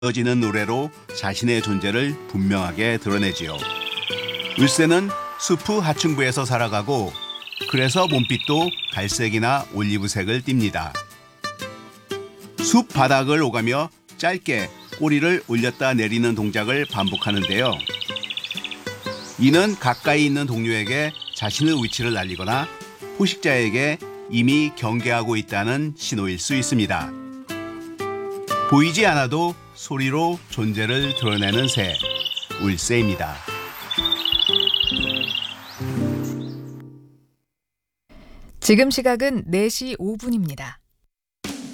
지는 노래로 자신의 존재를 분명하게 드러내지요. 울새는 숲 하층부에서 살아가고 그래서 몸빛도 갈색이나 올리브색을 띱니다. 숲 바닥을 오가며 짧게 꼬리를 올렸다 내리는 동작을 반복하는데요. 이는 가까이 있는 동료에게 자신의 위치를 알리거나 포식자에게 이미 경계하고 있다는 신호일 수 있습니다. 보이지 않아도 소리로 존재를 드러내는 새, 울새입니다. 지금 시각은 4시 5분입니다.